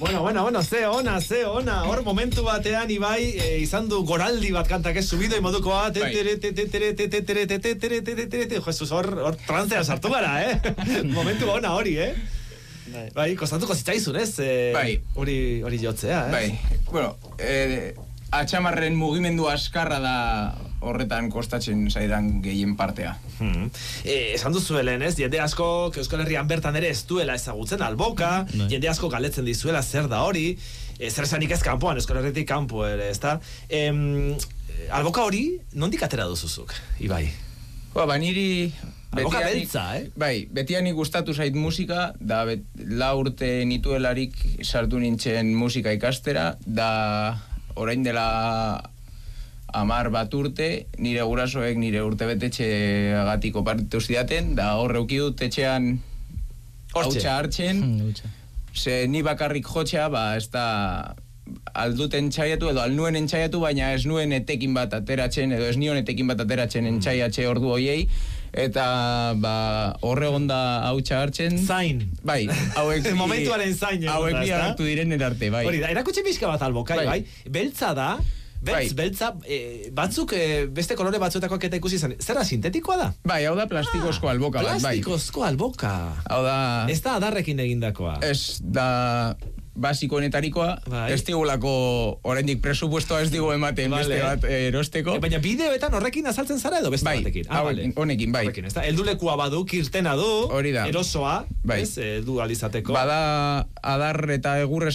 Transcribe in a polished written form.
Bueno, ze ona. Hor momentu batean Ibai izan du goraldi bat kantak ez subido y modukoa. Jesus, hor trantzea sartu gara, Momentu ona hori, Bai, kostatuko zitzaizun, ez? Hori jotzea, Bai, bueno, atxamarren mugimendu askarra da horretan kostatzen zaidan gehien partea. Esan duzuelen, ez? Jende asko Euskal Herrian bertan ere ez duela ezagutzen alboka, jende asko galetzen dizuela zer da hori, zer esanik ez kanpoan, Euskal Herritik kanpo ere, ez da? Alboka hori, nondik atera duzuzuk, Ibai? Niri... Alboka beltza, Bai, betianik gustatu zait musika, da 4 urte nituelarik sartu nintzen musika ikastera, da orain dela 10 urte, nire gurasoek nire urte betetxe agatik opartu zidaten, da horreuki dut etxean hautsa hartzen, ze ni bakarrik jotzea, ez da alduten txaiatu edo alnuen entxaiatu, baina ez nuen etekin bat ateratzen, edo ez nion etekin bat ateratzen entxaiatxe ordu hoiei, eta horregon da hautsa hartzen. Zain. Bai, hauek momentuaren zain. Hauek bi hartu diren erarte, bai. Hori da, erakutsi pixka bat alboka, bai. Beltza da, beltza, batzuk beste kolore batzuetakoak eta ikusi izan. Zerra, sintetikoa da? Bai, hau da plastikozko alboka bat, bai. Plastikozko alboka. Hau da... Ez da adarrekin egindakoa. Ez da... basiko honetarikoa, ez digulako oraindik presupuestoa ez digu ematen beste bat erosteko. Baina bideoetan horrekin azaltzen zara edo beste batekin? Honekin, bai. Heldulekua badu, kirtena du, erosoa, ez, du alizateko. Bada adar eta egurrez